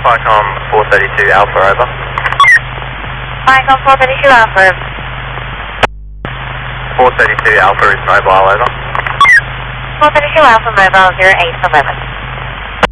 Vicom 432 Alpha, over. Vicom 432 Alpha. 432 Alpha is mobile, over. 432 Alpha Mobile 0811.